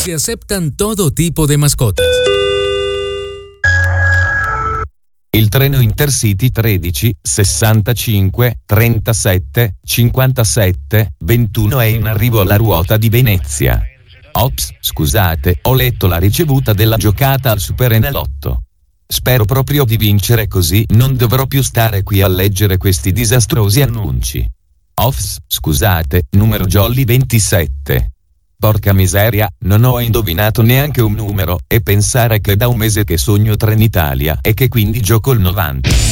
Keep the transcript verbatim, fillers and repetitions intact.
Se aceptan todo tipo de mascotas. Il treno Intercity tredici sessantacinque trentasette cinquantasette ventuno è in arrivo alla ruota di Venezia. Ops, scusate, ho letto la ricevuta della giocata al Superenalotto. Spero proprio di vincere, così non dovrò più stare qui a leggere questi disastrosi annunci. Ops, scusate, numero jolly ventisette. Porca miseria, non ho indovinato neanche un numero, e pensare che da un mese che sogno Trenitalia e che quindi gioco il novanta.